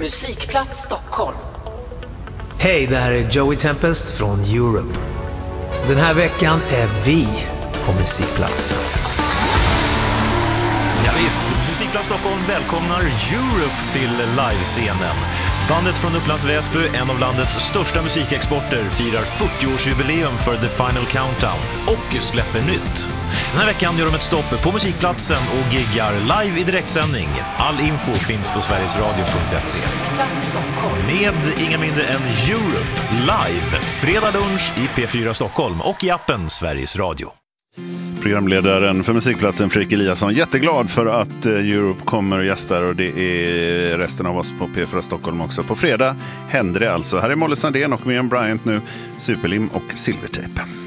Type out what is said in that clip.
Musikplats Stockholm. Hej, det här är Joey Tempest från Europe. Den här veckan är vi på Musikplatsen. Ja, visst, Musikplats Stockholm välkomnar Europe till livescenen. Bandet från Upplands Väsby, en av landets största musikexporter, firar 40-årsjubileum för The Final Countdown och släpper nytt. Den här veckan gör de ett stopp på Musikplatsen och giggar live i direktsändning. All info finns på sverigesradio.se. Med inga mindre än Europe live, fredag lunch i P4 Stockholm och i appen Sveriges Radio. Programledaren för Musikplatsen, Fredrik Eliasson, jätteglad för att Europe kommer och gästar, och det är resten av oss på P4 Stockholm också. På fredag händer det alltså. Här är Molly Sandén och Miriam Bryant nu, Superlim och Silvertape.